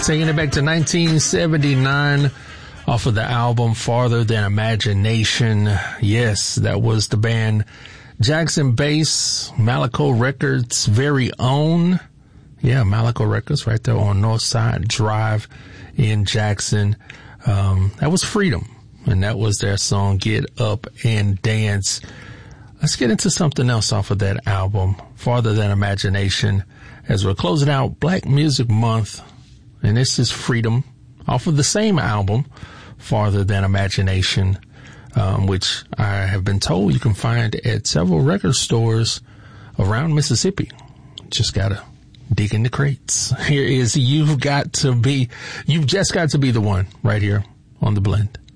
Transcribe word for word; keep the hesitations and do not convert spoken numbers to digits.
Taking it back to nineteen seventy-nine off of the album Farther Than Imagination. Yes, that was the band Jackson Bass, Malaco Records' very own. Yeah, Malaco Records right there on Northside Drive in Jackson. Um, that was Freedom, and that was their song Get Up and Dance. Let's get into something else off of that album, Farther Than Imagination, as we're closing out Black Music Month. And this is Freedom off of the same album, Farther Than Imagination, um, which I have been told you can find at several record stores around Mississippi. Just gotta dig in the crates. Here is You've Got to Be, You've Just Got to Be the One right here on The Blend.